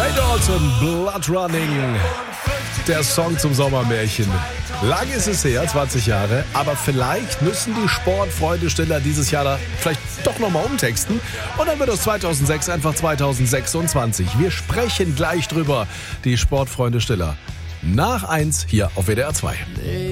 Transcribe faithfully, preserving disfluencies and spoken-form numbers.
Ty Dalton, Blood Running. Der Song zum Sommermärchen. Lang ist es her, zwanzig Jahre, aber vielleicht müssen die Sportfreundesteller dieses Jahr da vielleicht doch nochmal umtexten. Und dann wird aus zweitausendsechs einfach zweitausendsechsundzwanzig. Wir sprechen gleich drüber, die Sportfreundesteller. Nach eins hier auf W D R zwei.